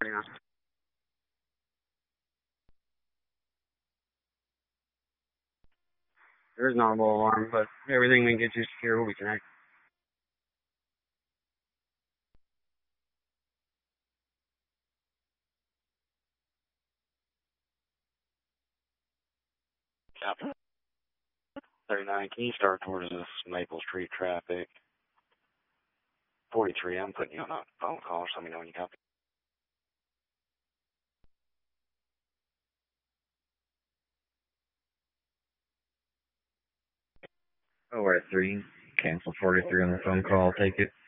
39. There is not a mobile alarm, but everything we can get you secure will be connected. Yep. 39, can you start towards this Maple Street traffic? 43, I'm putting you on a phone call, so let me know when you copy. Oh, we're at 3. Cancel 43 on the phone call, take it.